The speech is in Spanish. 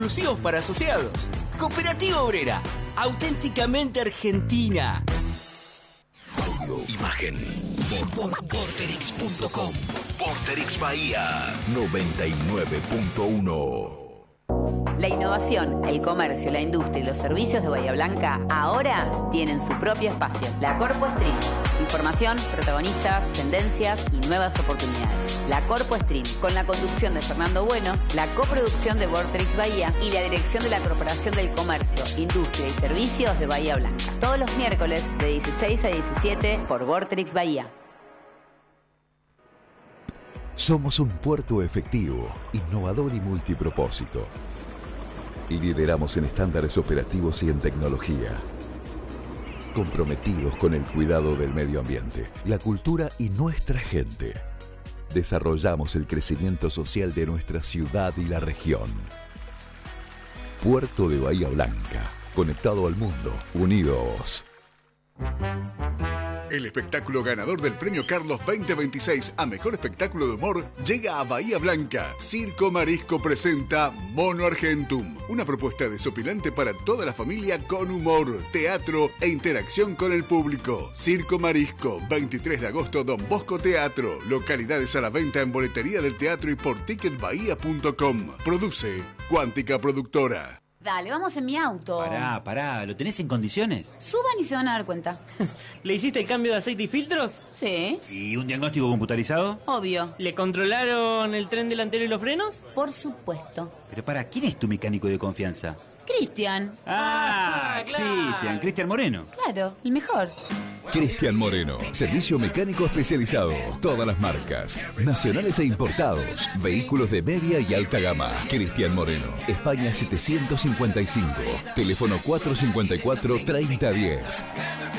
exclusivos para asociados. Cooperativa Obrera, auténticamente argentina. Audio, imagen, por Vorterix.com. Vorterix Bahía 99.1. La innovación, el comercio, la industria y los servicios de Bahía Blanca ahora tienen su propio espacio. La Corpo Stream. Información, protagonistas, tendencias y nuevas oportunidades. La Corpo Stream, con la conducción de Fernando Bueno, la coproducción de Vorterix Bahía y la dirección de la Corporación del Comercio, Industria y Servicios de Bahía Blanca. Todos los miércoles de 16 a 17 por Vorterix Bahía. Somos un puerto efectivo, innovador y multipropósito. Lideramos en estándares operativos y en tecnología. Comprometidos con el cuidado del medio ambiente, la cultura y nuestra gente. Desarrollamos el crecimiento social de nuestra ciudad y la región. Puerto de Bahía Blanca, conectado al mundo, unidos. El espectáculo ganador del Premio Carlos 2026 a Mejor Espectáculo de Humor llega a Bahía Blanca. Circo Marisco presenta Mono Argentum, una propuesta desopilante para toda la familia con humor, teatro e interacción con el público. Circo Marisco, 23 de agosto, Don Bosco Teatro. Localidades a la venta en boletería del teatro y por ticketbahía.com. Produce Cuántica Productora. Dale, vamos en mi auto. Pará, ¿lo tenés en condiciones? Suban y se van a dar cuenta. ¿Le hiciste el cambio de aceite y filtros? Sí. ¿Y un diagnóstico computarizado? Obvio. ¿Le controlaron el tren delantero y los frenos? Por supuesto. Pero ¿quién es tu mecánico de confianza? Cristian. Claro. Cristian Moreno. Claro, el mejor. Cristian Moreno, servicio mecánico especializado. Todas las marcas, nacionales e importados. Vehículos de media y alta gama. Cristian Moreno, España 755. Teléfono 454-3010.